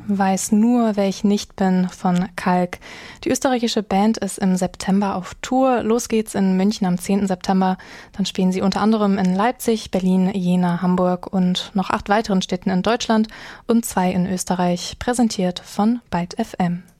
Weiß nur, wer ich nicht bin von Kalk. Die österreichische Band ist im September auf Tour. Los geht's in München am 10. September. Dann spielen sie unter anderem in Leipzig, Berlin, Jena, Hamburg und noch 8 weiteren Städten in Deutschland und 2 in Österreich. Präsentiert von Byte FM.